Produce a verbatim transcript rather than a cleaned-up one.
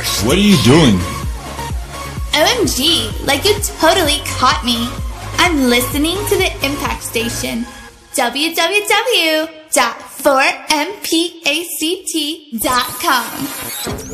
first. What are you doing? O M G, like you totally caught me. I'm listening to the Impact Station. w w w dot four m p a c t dot com